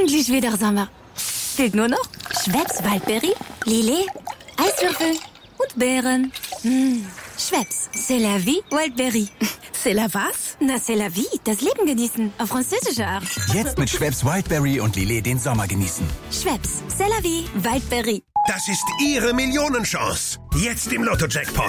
Endlich wieder Sommer. Fehlt nur noch Schweppes Waldberry, Lillet, Eiswürfel und Beeren. Schweppes, c'est la vie, Waldberry. C'est la was? Na, c'est la vie, das Leben genießen, auf französische Art. Jetzt mit Schweppes Wildberry und Lillet den Sommer genießen. Schweppes, c'est la vie, Waldberry. Das ist Ihre Millionenchance. Jetzt im Lotto-Jackpot.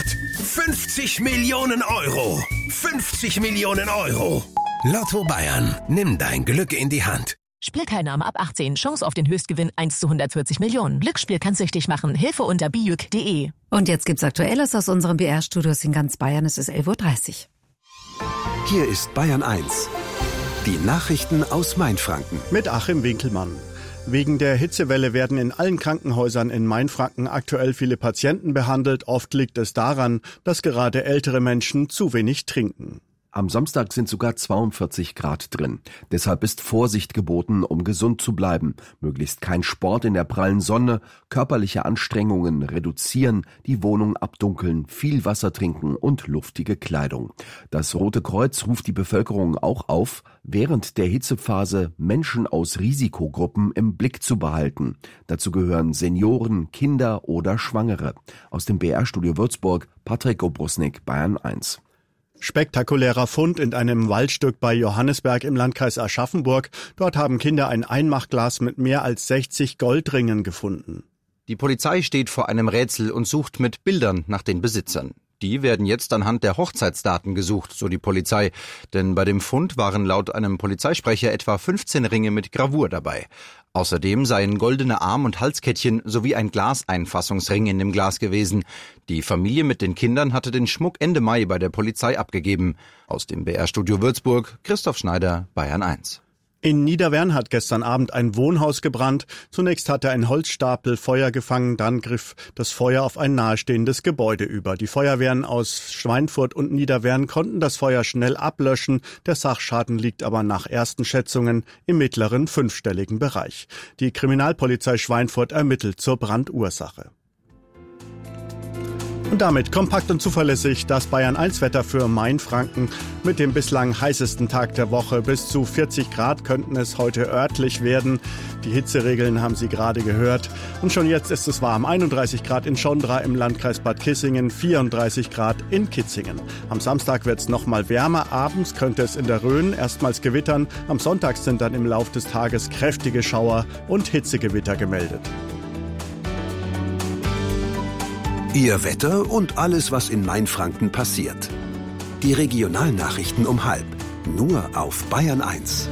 50 Millionen Euro. 50 Millionen Euro. Lotto Bayern. Nimm dein Glück in die Hand. Spielteilnahme ab 18. Chance auf den Höchstgewinn 1 zu 140 Millionen. Glücksspiel kann süchtig machen. Hilfe unter bijuk.de. Und jetzt gibt's Aktuelles aus unseren BR-Studios in ganz Bayern. Es ist 11:30 Uhr. Hier ist Bayern 1. Die Nachrichten aus Mainfranken. Mit Achim Winkelmann. Wegen der Hitzewelle werden in allen Krankenhäusern in Mainfranken aktuell viele Patienten behandelt. Oft liegt es daran, dass gerade ältere Menschen zu wenig trinken. Am Samstag sind sogar 42 Grad drin. Deshalb ist Vorsicht geboten, um gesund zu bleiben. Möglichst kein Sport in der prallen Sonne, körperliche Anstrengungen reduzieren, die Wohnung abdunkeln, viel Wasser trinken und luftige Kleidung. Das Rote Kreuz ruft die Bevölkerung auch auf, während der Hitzephase Menschen aus Risikogruppen im Blick zu behalten. Dazu gehören Senioren, Kinder oder Schwangere. Aus dem BR-Studio Würzburg, Patrick Obrusnik, Bayern 1. Spektakulärer Fund in einem Waldstück bei Johannisberg im Landkreis Aschaffenburg. Dort haben Kinder ein Einmachglas mit mehr als 60 Goldringen gefunden. Die Polizei steht vor einem Rätsel und sucht mit Bildern nach den Besitzern. Die werden jetzt anhand der Hochzeitsdaten gesucht, so die Polizei. Denn bei dem Fund waren laut einem Polizeisprecher etwa 15 Ringe mit Gravur dabei. Außerdem seien goldene Arm- und Halskettchen sowie ein Glaseinfassungsring in dem Glas gewesen. Die Familie mit den Kindern hatte den Schmuck Ende Mai bei der Polizei abgegeben. Aus dem BR-Studio Würzburg, Christoph Schneider, Bayern 1. In Niederwern hat gestern Abend ein Wohnhaus gebrannt. Zunächst hatte ein Holzstapel Feuer gefangen, dann griff das Feuer auf ein nahestehendes Gebäude über. Die Feuerwehren aus Schweinfurt und Niederwern konnten das Feuer schnell ablöschen. Der Sachschaden liegt aber nach ersten Schätzungen im mittleren fünfstelligen Bereich. Die Kriminalpolizei Schweinfurt ermittelt zur Brandursache. Und damit kompakt und zuverlässig das Bayern-1-Wetter für Mainfranken. Mit dem bislang heißesten Tag der Woche. Bis zu 40 Grad könnten es heute örtlich werden. Die Hitzeregeln haben Sie gerade gehört. Und schon jetzt ist es warm. 31 Grad in Schondra im Landkreis Bad Kissingen, 34 Grad in Kitzingen. Am Samstag wird es noch mal wärmer. Abends könnte es in der Rhön erstmals gewittern. Am Sonntag sind dann im Lauf des Tages kräftige Schauer und Hitzegewitter gemeldet. Ihr Wetter und alles, was in Mainfranken passiert. Die Regionalnachrichten um 12:30. Nur auf Bayern 1.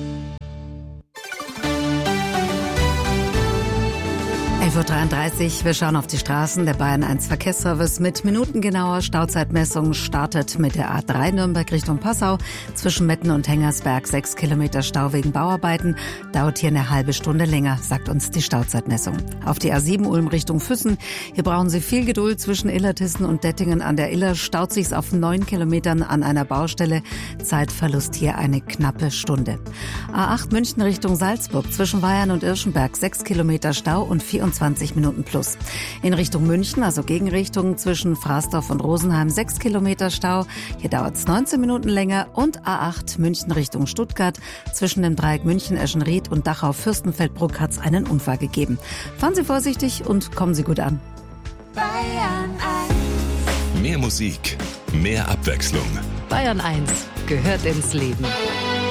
11:33 Uhr, wir schauen auf die Straßen. Der Bayern 1 Verkehrsservice mit minutengenauer Stauzeitmessung startet mit der A3 Nürnberg Richtung Passau. Zwischen Metten und Hengersberg 6 Kilometer Stau wegen Bauarbeiten. Dauert hier eine halbe Stunde länger, sagt uns die Stauzeitmessung. Auf die A7 Ulm Richtung Füssen. Hier brauchen Sie viel Geduld zwischen Illertissen und Dettingen an der Iller. Staut sich's auf 9 Kilometern an einer Baustelle. Zeitverlust hier eine knappe Stunde. A8 München Richtung Salzburg. Zwischen Weyern und Irschenberg 6 Kilometer Stau und 24 Minuten plus. In Richtung München, also Gegenrichtung zwischen Frasdorf und Rosenheim 6 Kilometer Stau. Hier dauert es 19 Minuten länger. Und A8 München Richtung Stuttgart. Zwischen dem Dreieck München, Eschenried und Dachau-Fürstenfeldbruck hat es einen Unfall gegeben. Fahren Sie vorsichtig und kommen Sie gut an. Bayern 1. Mehr Musik, mehr Abwechslung. Bayern 1 gehört ins Leben.